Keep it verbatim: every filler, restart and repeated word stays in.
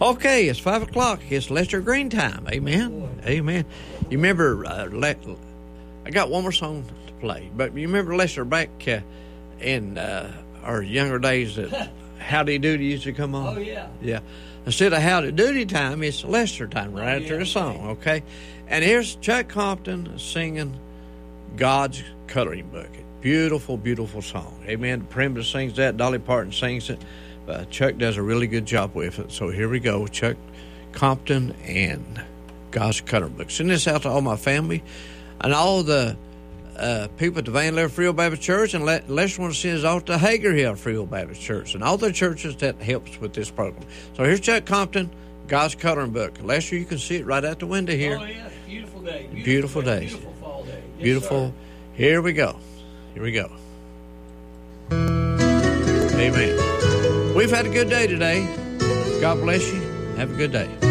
Okay, it's five o'clock. It's Lester Green time. Amen. Amen. You remember, uh, Le- I got one more song to play, but you remember Lester back uh, in uh, our younger days that Howdy Doody used to come on? Oh, yeah. Yeah. Instead of Howdy Doody time, it's Lester time right oh, after yeah, the song, okay? And here's Chuck Compton singing God's Coloring Book. Beautiful, beautiful song. Amen. Primitive sings that. Dolly Parton sings it. Uh, Chuck does a really good job with it. So here we go. Chuck Compton and God's Coloring Book. Send this out to all my family and all the uh, people at the Van Lever Free Will Baptist Church, and let, Lester want to send us off to Hager Hill Free Will Baptist Church and all the churches that helps with this program. So here's Chuck Compton, God's Coloring Book. Lester, you can see it right out the window here. Oh, yeah. Beautiful day. Beautiful, Beautiful day. days. Beautiful fall day. Yes, Beautiful. Sir. Here we go. Here we go. Amen. We've had a good day today. God bless you. Have a good day.